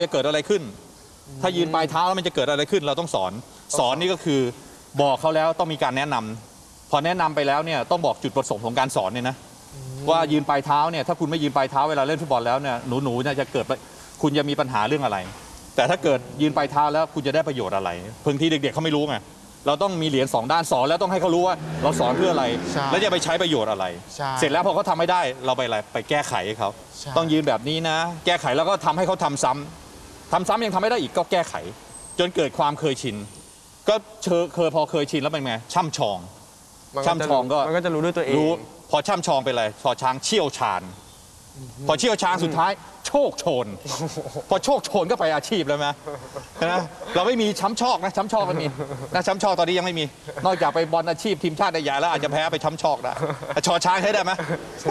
จะเกิดอะไรขึ้นถ้ายืนปลายเท้าแล้วมันจะเกิดอะไรขึ้นเราต้องสอนนี่ก็คือบอกเขาแล้วต้องมีการแนะนำพอแนะนำไปแล้วเนี่ยต้องบอกจุดประสงค์ของการสอนเนี่ยนะว่ายืนปลายเท้าเนี่ยถ้าคุณไม่ยืนปลายเท้าเวลาเล่นฟุตบอลแล้วเนี่ยหนูเนี่ยจะเกิดคุณจะมีปัญหาเรื่องอะไรแต่ถ้าเกิดยืนปลายเท้าแล้วคุณจะได้ประโยชน์อะไรบางทีเด็กๆเขาไม่รู้ไงเราต้องมีเหรียญ2 ด้านสอนแล้วต้องให้เขารู้ว่าเราสอนเพื่ออะไรแล้วจะไปใช้ประโยชน์อะไรเสร็จแล้วพอเขาทำไม่ได้เราไปอะไรไปแก้ไขให้เขาต้องยืนแบบนี้นะแก้ไขแล้วก็ทำให้เขาทำซ้ำยังทำไม่ได้อีกก็แก้ไขจนเกิดความเคยชินก็พอเคยชินแล้วเป็นไงช่ำชองก็มันก็จะรู้ด้วยตัวเองรู้พอช่ำชองไปเลยพอช้างเชี่ยวชาญพอเชี่ยวชาญสุดท้ายโชคโชนพอโชคโชนก็ไปอาชีพแล้วนะเราไม่มีช้ำชอกนะช้ำชอกก็มีนะช้ำชอกตอนนี้ยังไม่มีนอกจากไปบอลอาชีพทีมชาติได้ใหญ่แล้วอาจจะแพ้ไปช้ำชอกได้ชอช้างใช้ได้ไหม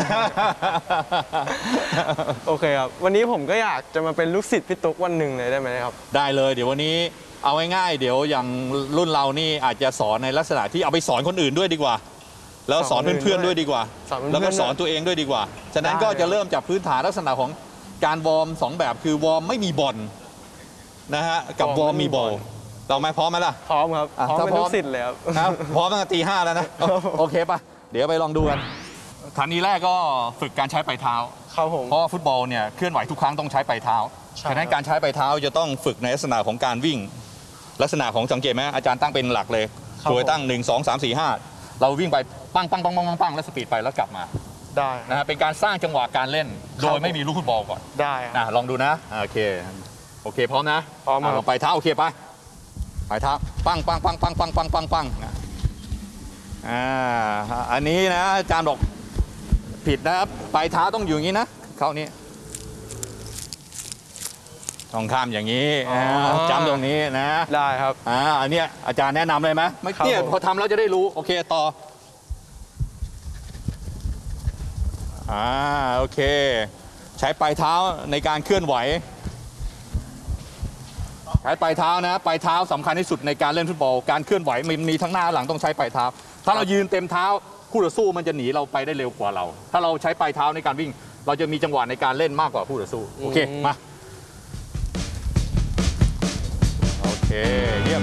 โอเคครับวันนี้ผมก็อยากจะมาเป็นลูกศิษย์พี่ตุ๊กวันหนึ่งเลยได้ไหมครับได้เลยเดี๋ยววันนี้เอาง่ายๆเดี๋ยวอย่างรุ่นเรานี่อาจจะสอนในลักษณะที่เอาไปสอนคนอื่นด้วยดีกว่าแล้วสอนเพื่อนๆด้วยดีกว่าแล้วก็สอนตัวเองด้วยดีกว่าฉะนั้นก็จะเริ่มจากพื้นฐานลักษณะของการวอร์ม2 แบบคือวอร์มไม่มีบอลนะฮะกับวอร์มมีบอลเราไหมพร้อมไหมล่ะพร้อมครับพร้อมเป็นลูกศิษย์เลยครับพร้อมตั้งแต่ตี 5แล้วนะโอเคป่ะเดี๋ยวไปลองดูกันฐานีแรกก็ฝึกการใช้ปลายเท้าครับผมเพราะฟุตบอลเนี่ยเคลื่อนไหวทุกครั้งต้องใช้ปลายเท้าฉะนั้นการใช้ปลายเท้าจะต้องฝึกในลักษณะของการวิ่งลักษณะของสังเกตไหมอาจารย์ตั้งเป็นหลักเลยโดยตั้ง1 2 3 4 5เราวิ่งไปปังแล้วสปีดไปแล้วกลับมาได้นะฮะเป็นการสร้างจังหวะการเล่นโดยไม่มีลูกฟุตบอลก่อนได้ลองดูนะโอเคพร้อมนะพร้อมลงไปเท้าโอเคไปไปเท้าปังอันนี้นะอาจารย์บอกผิดนะครับปลายเท้าต้องอยู่อย่างนี้นะเข้านี้ต้องข้ามอย่างนี้จำตรงนี้นะได้ครับอันนี้อาจารย์แนะนำเลยไหมไม่เนี่ยพอทำแล้วจะได้รู้โอเคต่อโอเคใช้ปลายเท้าในการเคลื่อนไหวใช้ปลายเท้านะปลายเท้าสำคัญที่สุดในการเล่นฟุตบอลการเคลื่อนไหวมีทั้งหน้าหลังต้องใช้ปลายเท้าถ้าเรายืนเต็มเท้าคู่ต่อสู้มันจะหนีเราไปได้เร็วกว่าเราถ้าเราใช้ปลายเท้าในการวิ่งเราจะมีจังหวะในการเล่นมากกว่าคู่ต่อสู้โอเคมาโอเคเยี่ยม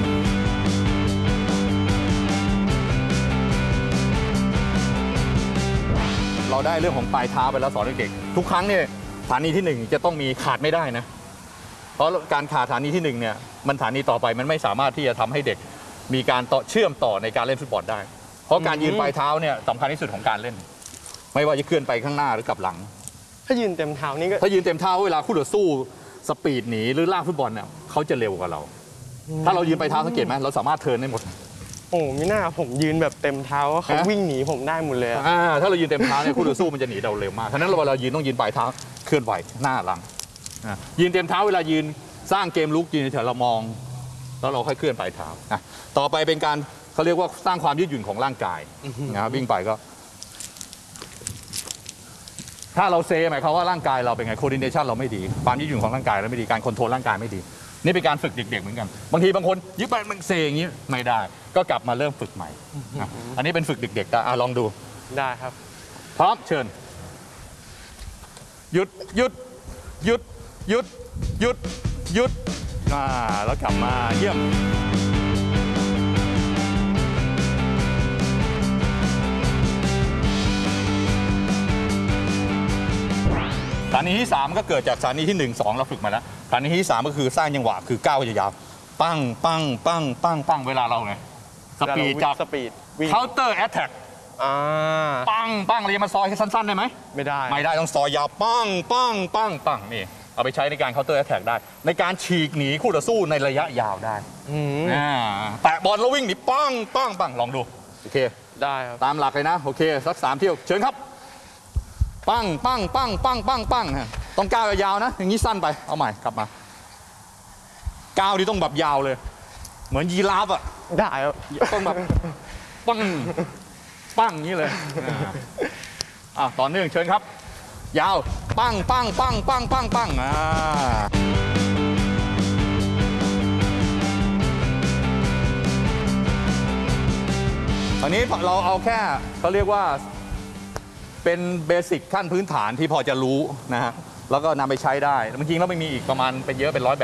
เราได้เรื่องของปลายเท้าไปแล้วสอนเด็กๆทุกครั้งเนี่ยฐานีที่1จะต้องมีขาดไม่ได้นะเพราะการขาดฐานีที่1เนี่ยมันฐานีต่อไปมันไม่สามารถที่จะทำให้เด็กมีการเชื่อมต่อในการเล่นฟุตบอลได้เพราะการยืนปลายเท้าเนี่ยสำคัญที่สุดของการเล่นไม่ว่าจะเคลื่อนไปข้างหน้าหรือกลับหลังถ้ายืนเต็มเท้านี่ก็ถ้ายืนเต็มเท้าเวลาคู่ต่อสู้สปีดหนีหรือลากฟุตบอลเนี่ยเขาจะเร็วกว่าเราถ้าเรายืนปลายเท้าสังเกตไหมเราสามารถเทิร์นได้หมดโอ้ไม่น่าผมยืนแบบเต็มเท้าเขาวิ่งหนีผมได้หมดเลยถ้าเรายืนเต็มเท้าเนี่ยคู่ต่อสู้มันจะหนีเราเร็วมากฉะนั้นเวลายืนต้องยืนปลายเท้าเคลื่อนไหวหน้าหลังยืนเต็มเท้าเวลายืนสร้างเกมลุกยืนเฉยเรามองแล้วเราค่อยเคลื่อนปลายเท้าต่อไปเป็นการเขาเรียกว่าสร้างความยืดหยุ่นของร่างกายนะวิ่งไปก็ถ้าเราเซหมายความว่าร่างกายเราเป็นไงโคดิเนชันเราไม่ดีความยืดหยุ่นของร่างกายเราไม่ดีการคอนโทรลร่างกายไม่ดีนี่เป็นการฝึกเด็กๆเหมือนกันบางทีบางคนยึดไปมันเซอย่างนี้ไม่ได้ก็กลับมาเริ่มฝึกใหม่อันนี้เป็นฝึกเด็กๆลองดูได้ครับพร้อมเชิญหยุดแล้วกลับมาเยี่ยมฐานีที่3ก็เกิดจากฐานีที่1 2เราฝึกมาแล้วฐานีที่3ก็คือสร้างจังหวะคือก้าวยาวๆปังเวลาเราไงสปีดจากcounter attack ปังเราจะมาซอยให้สั้นๆได้ไหมไม่ได้ต้องซอยยาวปังนี่เอาไปใช้ในการ counter attack ได้ในการฉีกหนีคู่ต่อสู้ในระยะยาวได้แตะบอลแล้ววิ่งหนีปังลองดูโอเคได้ครับตามหลักเลยนะโอเคสัก3 เที่ยวเชิญครับปังต้องก้าวยาวนะอย่างนี้สั้นไปเอาใหม่กลับมาก้าวนี่ต้องแบบยาวเลยเหมือนยีราฟอ่ะได้ครับต้องแบบปังอย่างนี้เลยต่อเนื่องเชิญครับยาวปังตอนนี้เราเอาแค่เขาเรียกว่าเป็นเบสิกขั้นพื้นฐานที่พอจะรู้นะฮะแล้วก็นำไปใช้ได้จริงๆแล้วไม่มีอีกประมาณเป็นเยอะเป็น100 แบบ